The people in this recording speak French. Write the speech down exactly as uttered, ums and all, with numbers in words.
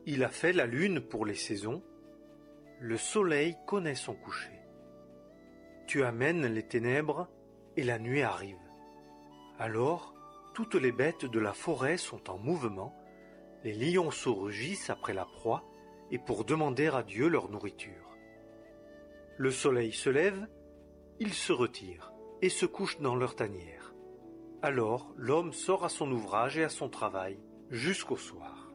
Il a fait la lune pour les saisons, le soleil connaît son coucher. Tu amènes les ténèbres et la nuit arrive. Alors, toutes les bêtes de la forêt sont en mouvement, les lionceaux rugissent après la proie et pour demander à Dieu leur nourriture. Le soleil se lève, ils se retirent et se couchent dans leur tanière. Alors l'homme sort à son ouvrage et à son travail jusqu'au soir.